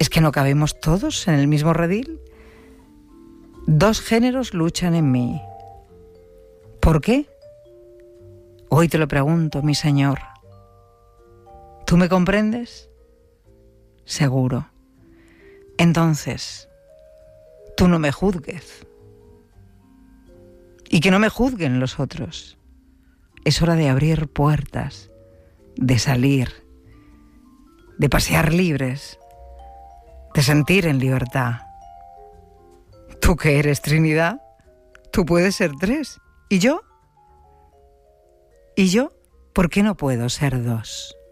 ¿Es que no cabemos todos en el mismo redil? Dos géneros luchan en mí. ¿Por qué? Hoy te lo pregunto, mi Señor. ¿Tú me comprendes? Seguro. Entonces, tú no me juzgues. Y que no me juzguen los otros. Es hora de abrir puertas, de salir, de pasear libres, de sentir en libertad. ¿Tú qué eres, Trinidad? Tú puedes ser tres. ¿Y yo? ¿Y yo? ¿Por qué no puedo ser dos?